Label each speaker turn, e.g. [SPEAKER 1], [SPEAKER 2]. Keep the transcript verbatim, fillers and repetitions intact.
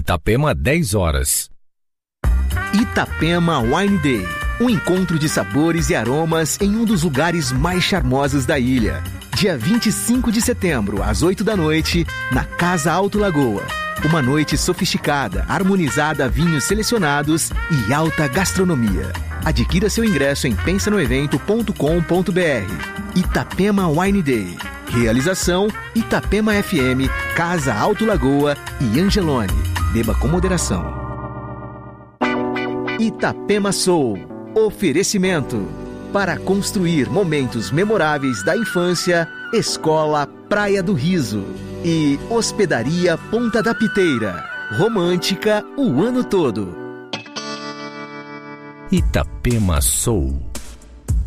[SPEAKER 1] Itapema, dez horas.
[SPEAKER 2] Itapema Wine Day, um encontro de sabores e aromas em um dos lugares mais charmosos da ilha. Dia vinte e cinco de setembro, às oito da noite, na Casa Alto Lagoa. Uma noite sofisticada, harmonizada a vinhos selecionados e alta gastronomia. Adquira seu ingresso em pensa no evento ponto com ponto b r. Itapema Wine Day. Realização Itapema F M, Casa Alto Lagoa e Angelone. Beba com moderação. Itapema Soul. Oferecimento. Para construir momentos memoráveis da infância, Escola Praia do Riso e Hospedaria Ponta da Piteira. Romântica o ano todo.
[SPEAKER 1] Itapema Soul.